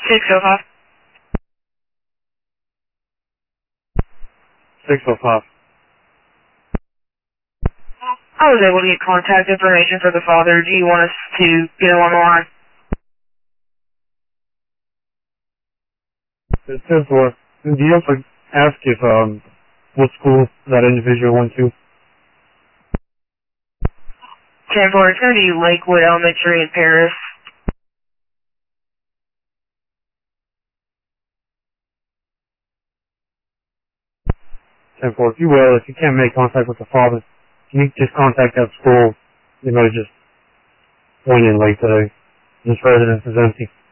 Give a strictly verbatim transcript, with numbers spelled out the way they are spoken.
six oh five. six oh five. I was able to get contact information for the father. Do you want us to get him on the line? It says what? Do you have to ask if, um, what school that individual went to? ten four, it's going to be Lakewood Elementary in Paris. ten four, if you will, if you can't make contact with the father, can you just contact that school? You might have just went in late today. This residence is empty.